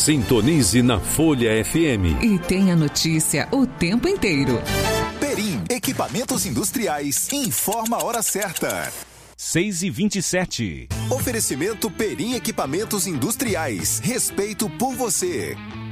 Sintonize na Folha FM. E tenha notícia o tempo inteiro. Perim, equipamentos industriais, informa a hora certa. 6h27. Oferecimento Perim Equipamentos Industriais. Respeito por você.